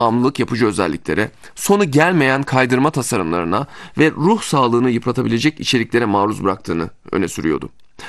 bağımlılık yapıcı özelliklere, sonu gelmeyen kaydırma tasarımlarına ve ruh sağlığını yıpratabilecek içeriklere maruz bıraktığını öne sürüyordu.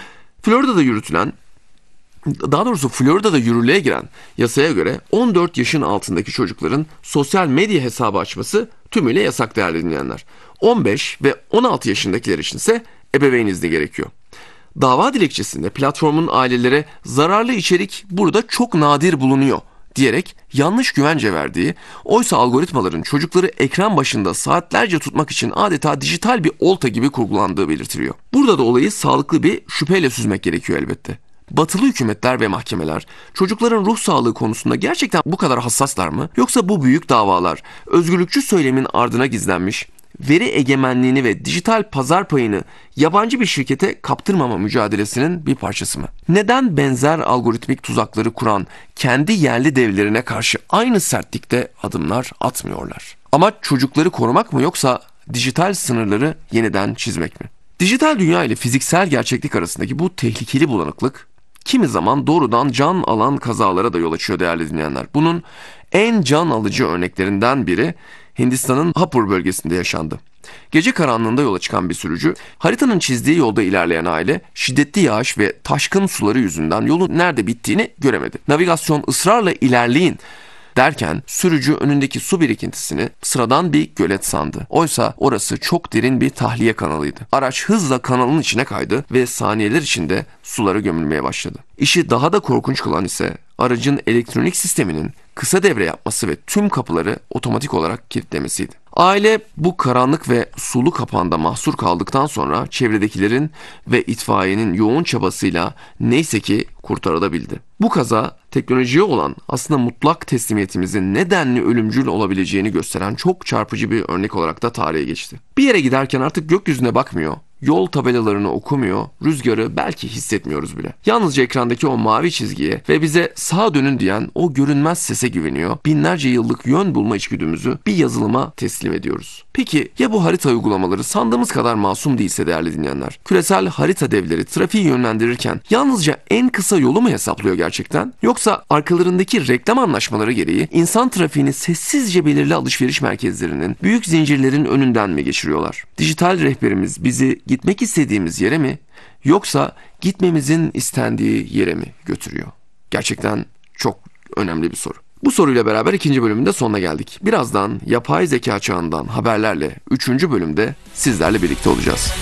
Florida'da yürürlüğe giren yasaya göre 14 yaşın altındaki çocukların sosyal medya hesabı açması tümüyle yasak değerli dinleyenler. 15 ve 16 yaşındakiler içinse ebeveyn izni gerekiyor. Dava dilekçesinde platformun ailelere zararlı içerik burada çok nadir bulunuyor diyerek yanlış güvence verdiği, oysa algoritmaların çocukları ekran başında saatlerce tutmak için adeta dijital bir olta gibi kurgulandığı belirtiliyor. Burada da olayı sağlıklı bir şüpheyle süzmek gerekiyor elbette. Batılı hükümetler ve mahkemeler çocukların ruh sağlığı konusunda gerçekten bu kadar hassaslar mı? Yoksa bu büyük davalar özgürlükçü söylemin ardına gizlenmiş, veri egemenliğini ve dijital pazar payını yabancı bir şirkete kaptırmama mücadelesinin bir parçası mı? Neden benzer algoritmik tuzakları kuran kendi yerli devlerine karşı aynı sertlikte adımlar atmıyorlar? Amaç çocukları korumak mı yoksa dijital sınırları yeniden çizmek mi? Dijital dünya ile fiziksel gerçeklik arasındaki bu tehlikeli bulanıklık kimi zaman doğrudan can alan kazalara da yol açıyor değerli dinleyenler. Bunun en can alıcı örneklerinden biri Hindistan'ın Hapur bölgesinde yaşandı. Gece karanlığında yola çıkan bir sürücü, haritanın çizdiği yolda ilerleyen aile şiddetli yağış ve taşkın suları yüzünden yolun nerede bittiğini göremedi. Navigasyon ısrarla ilerleyin derken sürücü önündeki su birikintisini sıradan bir gölet sandı. Oysa orası çok derin bir tahliye kanalıydı. Araç hızla kanalın içine kaydı ve saniyeler içinde sulara gömülmeye başladı. İşi daha da korkunç kılan ise aracın elektronik sisteminin kısa devre yapması ve tüm kapıları otomatik olarak kilitlemesiydi. Aile bu karanlık ve sulu kapanda mahsur kaldıktan sonra çevredekilerin ve itfaiyenin yoğun çabasıyla neyse ki kurtarılabildi. Bu kaza teknolojiye olan aslında mutlak teslimiyetimizin nedenli ölümcül olabileceğini gösteren çok çarpıcı bir örnek olarak da tarihe geçti. Bir yere giderken artık gökyüzüne bakmıyor, yol tabelalarını okumuyor, rüzgarı belki hissetmiyoruz bile. Yalnızca ekrandaki o mavi çizgiye ve bize sağa dönün diyen o görünmez sese güveniyor, binlerce yıllık yön bulma içgüdümüzü bir yazılıma teslim ediyoruz. Peki ya bu harita uygulamaları sandığımız kadar masum değilse değerli dinleyenler? Küresel harita devleri trafiği yönlendirirken yalnızca en kısa yolu mu hesaplıyor gerçekten? Yoksa arkalarındaki reklam anlaşmaları gereği insan trafiğini sessizce belirli alışveriş merkezlerinin, büyük zincirlerin önünden mi geçiriyorlar? Dijital rehberimiz bizi gitmek istediğimiz yere mi yoksa gitmemizin istendiği yere mi götürüyor? Gerçekten çok önemli bir soru. Bu soruyla beraber ikinci bölümün de sonuna geldik. Birazdan yapay zeka çağından haberlerle 3. bölümde sizlerle birlikte olacağız.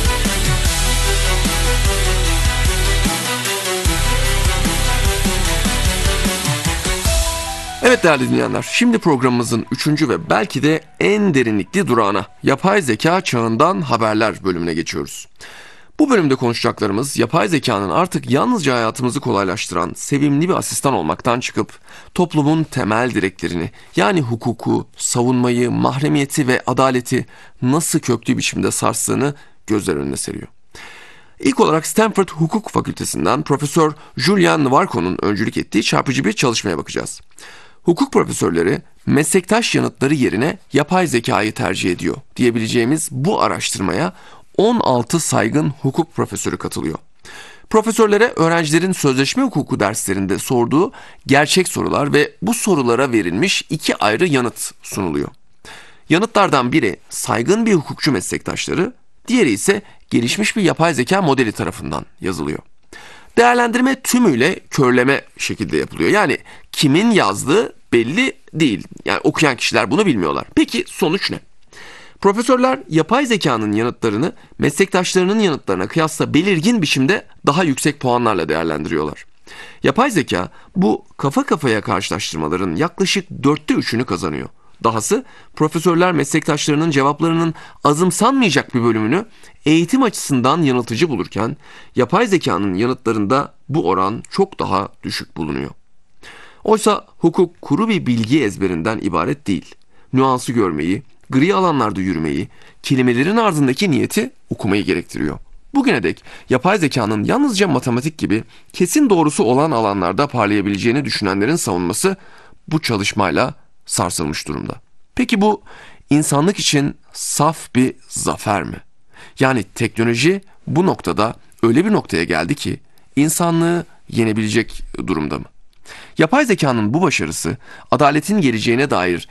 Evet değerli dinleyenler, şimdi programımızın 3. ve belki de en derinlikli durağına, yapay zeka çağından haberler bölümüne geçiyoruz. Bu bölümde konuşacaklarımız yapay zekanın artık yalnızca hayatımızı kolaylaştıran sevimli bir asistan olmaktan çıkıp toplumun temel direklerini, yani hukuku, savunmayı, mahremiyeti ve adaleti nasıl köklü biçimde sarstığını gözler önüne seriyor. İlk olarak Stanford Hukuk Fakültesinden Profesör Julian Navarco'nun öncülük ettiği çarpıcı bir çalışmaya bakacağız. Hukuk profesörleri meslektaş yanıtları yerine yapay zekayı tercih ediyor diyebileceğimiz bu araştırmaya 16 saygın hukuk profesörü katılıyor. Profesörlere öğrencilerin sözleşme hukuku derslerinde sorduğu gerçek sorular ve bu sorulara verilmiş 2 ayrı yanıt sunuluyor. Yanıtlardan biri saygın bir hukukçu meslektaşları, diğeri ise gelişmiş bir yapay zeka modeli tarafından yazılıyor. Değerlendirme tümüyle körleme şekilde yapılıyor. Yani kimin yazdığı belli değil. Yani okuyan kişiler bunu bilmiyorlar. Peki sonuç ne? Profesörler yapay zekanın yanıtlarını meslektaşlarının yanıtlarına kıyasla belirgin biçimde daha yüksek puanlarla değerlendiriyorlar. Yapay zeka bu kafa kafaya karşılaştırmaların yaklaşık 3'ünü kazanıyor. Dahası profesörler meslektaşlarının cevaplarının azımsanmayacak bir bölümünü eğitim açısından yanıltıcı bulurken yapay zekanın yanıtlarında bu oran çok daha düşük bulunuyor. Oysa hukuk kuru bir bilgi ezberinden ibaret değil. Nüansı görmeyi, gri alanlarda yürümeyi, kelimelerin ardındaki niyeti okumayı gerektiriyor. Bugüne dek yapay zekanın yalnızca matematik gibi kesin doğrusu olan alanlarda parlayabileceğini düşünenlerin savunması bu çalışmayla sarsılmış durumda. Peki bu insanlık için saf bir zafer mi? Yani teknoloji bu noktada öyle bir noktaya geldi ki insanlığı yenebilecek durumda mı? Yapay zekanın bu başarısı, adaletin geleceğine dair